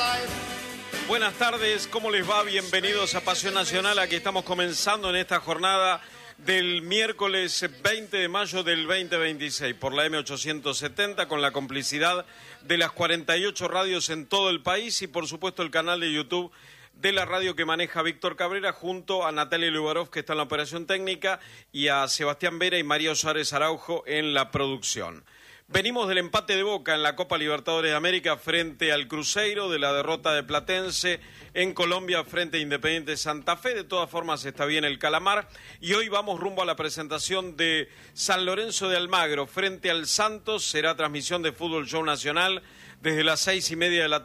Buenas tardes, ¿cómo les va? Bienvenidos a Pasión Nacional. Aquí estamos comenzando en esta jornada del miércoles 20 de mayo del 2026 por la M870 con la complicidad de las 48 radios en todo el país y por supuesto el canal de YouTube de la radio que maneja Víctor Cabrera junto a Natalia Lubarov, que está en la operación técnica, y a Sebastián Vera y María Suárez Araujo en la producción. Venimos del empate de Boca en la Copa Libertadores de América frente al Cruzeiro, de la derrota de Platense en Colombia frente a Independiente Santa Fe. De todas formas está bien el calamar y hoy vamos rumbo a la presentación de San Lorenzo de Almagro frente al Santos. Será transmisión de Fútbol Show Nacional desde las 6:30 de la